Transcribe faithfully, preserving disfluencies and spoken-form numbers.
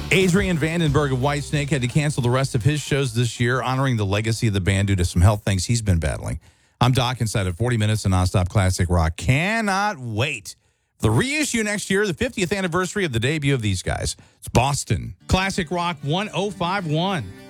Adrian Vandenberg of Whitesnake had to cancel the rest of his shows this year, honoring the legacy of the band due to some health things he's been battling. I'm Doc inside of forty minutes of nonstop classic rock. Cannot wait. The reissue next year, the fiftieth anniversary of the debut of these guys. It's Boston. Classic Rock one oh five one.